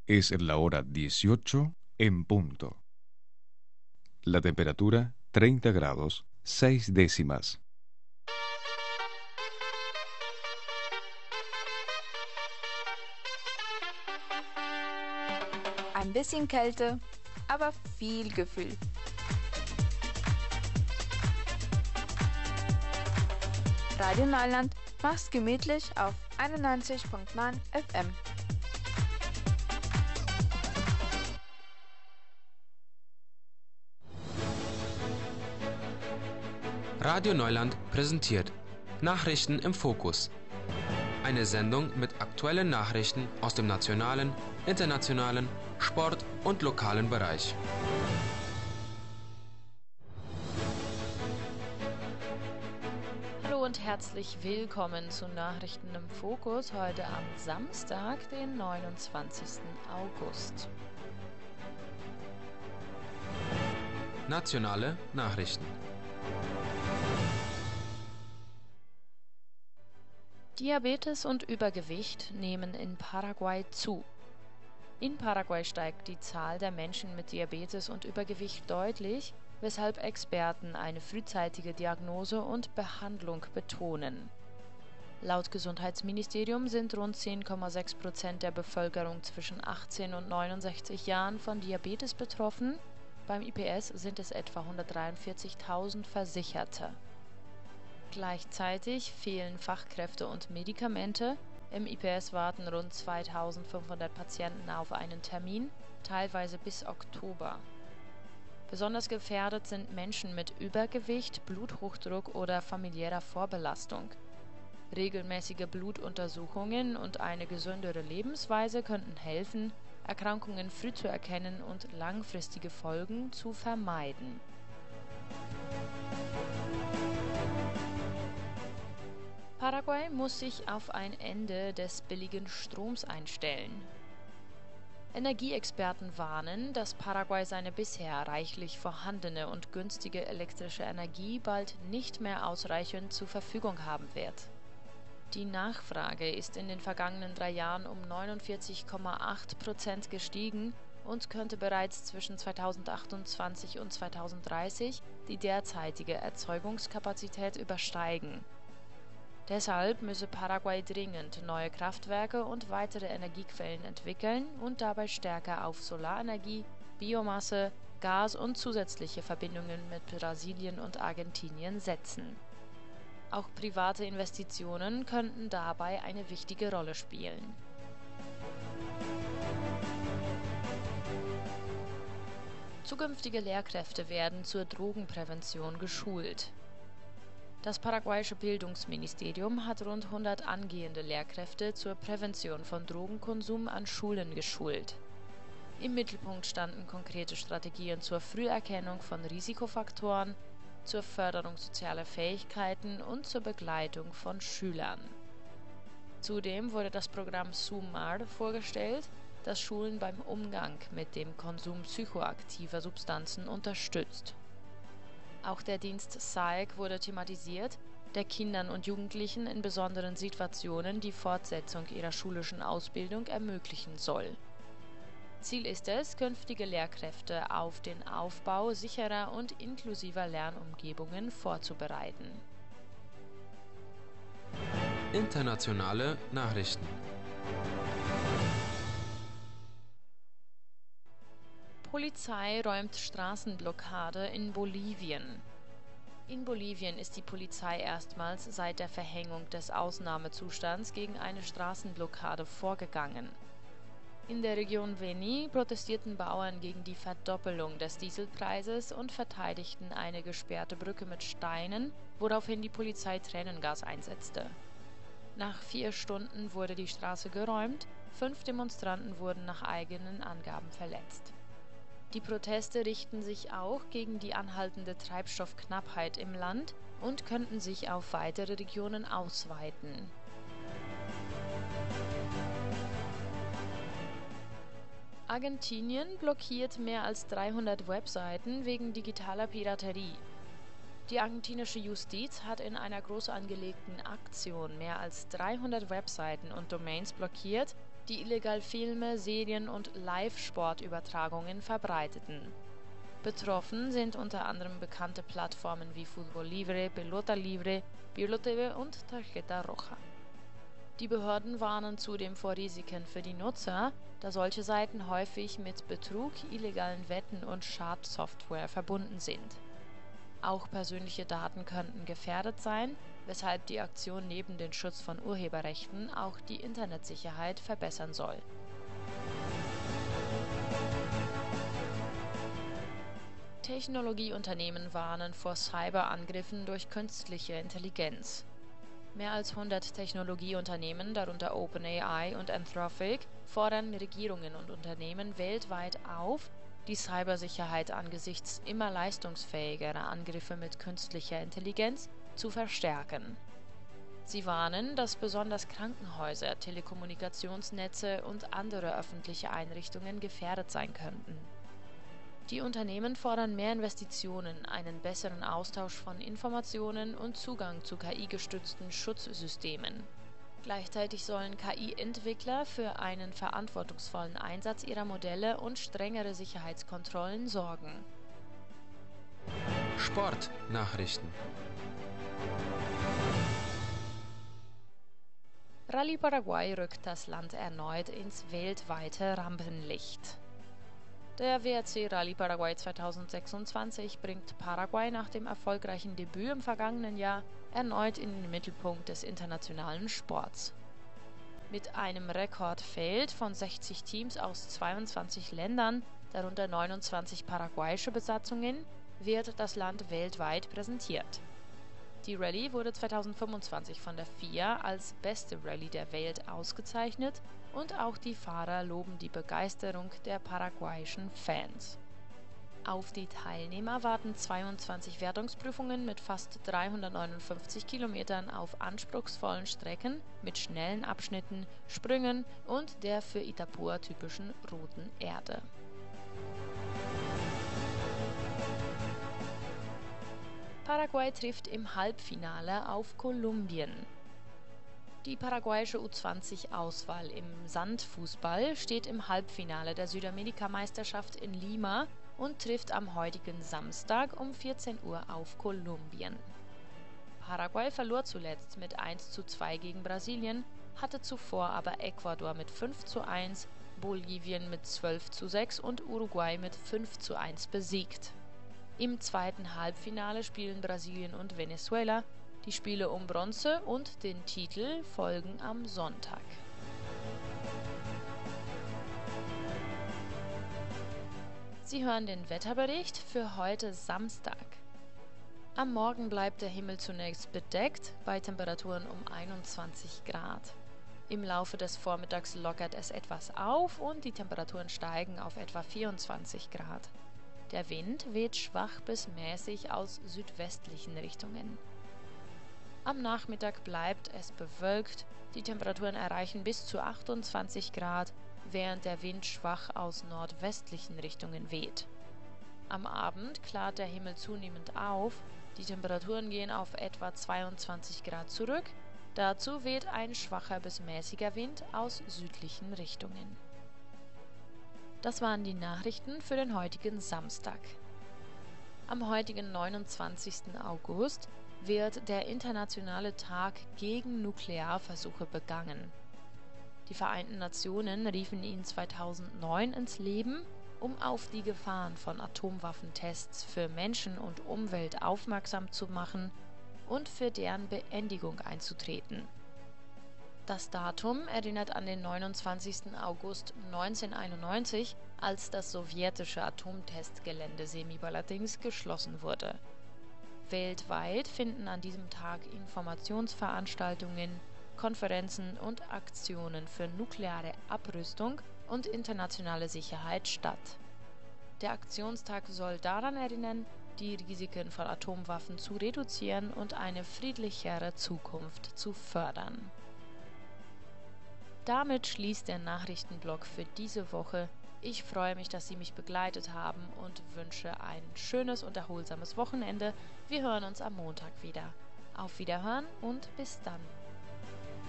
Es la hora 18 en punto. La temperatura 30 grados 6 décimas. Ein bisschen Kälte, aber viel Gefühl. Radio Neuland, mach's gemütlich auf 91.9 FM. Radio Neuland präsentiert Nachrichten im Fokus. Eine Sendung mit aktuellen Nachrichten aus dem nationalen, internationalen, Sport- und lokalen Bereich. Hallo und herzlich willkommen zu Nachrichten im Fokus heute am Samstag, den 29. August. Nationale Nachrichten. Diabetes und Übergewicht nehmen in Paraguay zu. In Paraguay steigt die Zahl der Menschen mit Diabetes und Übergewicht deutlich, weshalb Experten eine frühzeitige Diagnose und Behandlung betonen. Laut Gesundheitsministerium sind rund 10,6% der Bevölkerung zwischen 18 und 69 Jahren von Diabetes betroffen. Beim IPS sind es etwa 143.000 Versicherte. Gleichzeitig fehlen Fachkräfte und Medikamente. Im IPS warten rund 2.500 Patienten auf einen Termin, teilweise bis Oktober. Besonders gefährdet sind Menschen mit Übergewicht, Bluthochdruck oder familiärer Vorbelastung. Regelmäßige Blutuntersuchungen und eine gesündere Lebensweise könnten helfen, Erkrankungen früh zu erkennen und langfristige Folgen zu vermeiden. Paraguay muss sich auf ein Ende des billigen Stroms einstellen. Energieexperten warnen, dass Paraguay seine bisher reichlich vorhandene und günstige elektrische Energie bald nicht mehr ausreichend zur Verfügung haben wird. Die Nachfrage ist in den vergangenen 3 Jahren um 49,8% gestiegen und könnte bereits zwischen 2028 und 2030 die derzeitige Erzeugungskapazität übersteigen. Deshalb müsse Paraguay dringend neue Kraftwerke und weitere Energiequellen entwickeln und dabei stärker auf Solarenergie, Biomasse, Gas und zusätzliche Verbindungen mit Brasilien und Argentinien setzen. Auch private Investitionen könnten dabei eine wichtige Rolle spielen. Zukünftige Lehrkräfte werden zur Drogenprävention geschult. Das paraguayische Bildungsministerium hat rund 100 angehende Lehrkräfte zur Prävention von Drogenkonsum an Schulen geschult. Im Mittelpunkt standen konkrete Strategien zur Früherkennung von Risikofaktoren, zur Förderung sozialer Fähigkeiten und zur Begleitung von Schülern. Zudem wurde das Programm SUMAR vorgestellt, das Schulen beim Umgang mit dem Konsum psychoaktiver Substanzen unterstützt. Auch der Dienst SAEC wurde thematisiert, der Kindern und Jugendlichen in besonderen Situationen die Fortsetzung ihrer schulischen Ausbildung ermöglichen soll. Ziel ist es, künftige Lehrkräfte auf den Aufbau sicherer und inklusiver Lernumgebungen vorzubereiten. Internationale Nachrichten. Polizei räumt Straßenblockade in Bolivien. In Bolivien ist die Polizei erstmals seit der Verhängung des Ausnahmezustands gegen eine Straßenblockade vorgegangen. In der Region Beni protestierten Bauern gegen die Verdoppelung des Dieselpreises und verteidigten eine gesperrte Brücke mit Steinen, woraufhin die Polizei Tränengas einsetzte. Nach 4 Stunden wurde die Straße geräumt, 5 Demonstranten wurden nach eigenen Angaben verletzt. Die Proteste richten sich auch gegen die anhaltende Treibstoffknappheit im Land und könnten sich auf weitere Regionen ausweiten. Argentinien blockiert mehr als 300 Webseiten wegen digitaler Piraterie. Die argentinische Justiz hat in einer groß angelegten Aktion mehr als 300 Webseiten und Domains blockiert, die illegal Filme, Serien und Live-Sportübertragungen verbreiteten. Betroffen sind unter anderem bekannte Plattformen wie Fútbol Libre, Pelota Libre, Pirlo TV und Tarjeta Roja. Die Behörden warnen zudem vor Risiken für die Nutzer, da solche Seiten häufig mit Betrug, illegalen Wetten und Schadsoftware verbunden sind. Auch persönliche Daten könnten gefährdet sein, weshalb die Aktion neben dem Schutz von Urheberrechten auch die Internetsicherheit verbessern soll. Technologieunternehmen warnen vor Cyberangriffen durch künstliche Intelligenz. Mehr als 100 Technologieunternehmen, darunter OpenAI und Anthropic, fordern Regierungen und Unternehmen weltweit auf, die Cybersicherheit angesichts immer leistungsfähigerer Angriffe mit künstlicher Intelligenz zu verstärken. Sie warnen, dass besonders Krankenhäuser, Telekommunikationsnetze und andere öffentliche Einrichtungen gefährdet sein könnten. Die Unternehmen fordern mehr Investitionen, einen besseren Austausch von Informationen und Zugang zu KI-gestützten Schutzsystemen. Gleichzeitig sollen KI-Entwickler für einen verantwortungsvollen Einsatz ihrer Modelle und strengere Sicherheitskontrollen sorgen. Sportnachrichten. Rallye Paraguay rückt das Land erneut ins weltweite Rampenlicht. Der WRC Rallye Paraguay 2026 bringt Paraguay nach dem erfolgreichen Debüt im vergangenen Jahr erneut in den Mittelpunkt des internationalen Sports. Mit einem Rekordfeld von 60 Teams aus 22 Ländern, darunter 29 paraguayische Besatzungen, wird das Land weltweit präsentiert. Die Rallye wurde 2025 von der FIA als beste Rallye der Welt ausgezeichnet und auch die Fahrer loben die Begeisterung der paraguayischen Fans. Auf die Teilnehmer warten 22 Wertungsprüfungen mit fast 359 Kilometern auf anspruchsvollen Strecken mit schnellen Abschnitten, Sprüngen und der für Itapúa typischen roten Erde. Paraguay trifft im Halbfinale auf Kolumbien. Die paraguayische U20-Auswahl im Sandfußball steht im Halbfinale der Südamerika-Meisterschaft in Lima und trifft am heutigen Samstag um 14 Uhr auf Kolumbien. Paraguay verlor zuletzt mit 1:2 gegen Brasilien, hatte zuvor aber Ecuador mit 5:1, Bolivien mit 12:6 und Uruguay mit 5:1 besiegt. Im zweiten Halbfinale spielen Brasilien und Venezuela. Die Spiele um Bronze und den Titel folgen am Sonntag. Sie hören den Wetterbericht für heute Samstag. Am Morgen bleibt der Himmel zunächst bedeckt, bei Temperaturen um 21 Grad. Im Laufe des Vormittags lockert es etwas auf und die Temperaturen steigen auf etwa 24 Grad. Der Wind weht schwach bis mäßig aus südwestlichen Richtungen. Am Nachmittag bleibt es bewölkt, die Temperaturen erreichen bis zu 28 Grad, während der Wind schwach aus nordwestlichen Richtungen weht. Am Abend klart der Himmel zunehmend auf, die Temperaturen gehen auf etwa 22 Grad zurück, dazu weht ein schwacher bis mäßiger Wind aus südlichen Richtungen. Das waren die Nachrichten für den heutigen Samstag. Am heutigen 29. August wird der Internationale Tag gegen Nuklearversuche begangen. Die Vereinten Nationen riefen ihn 2009 ins Leben, um auf die Gefahren von Atomwaffentests für Menschen und Umwelt aufmerksam zu machen und für deren Beendigung einzutreten. Das Datum erinnert an den 29. August 1991, als das sowjetische Atomtestgelände Semipalatinsk geschlossen wurde. Weltweit finden an diesem Tag Informationsveranstaltungen, Konferenzen und Aktionen für nukleare Abrüstung und internationale Sicherheit statt. Der Aktionstag soll daran erinnern, die Risiken von Atomwaffen zu reduzieren und eine friedlichere Zukunft zu fördern. Damit schließt der Nachrichtenblock für diese Woche. Ich freue mich, dass Sie mich begleitet haben und wünsche ein schönes und erholsames Wochenende. Wir hören uns am Montag wieder. Auf Wiederhören und bis dann.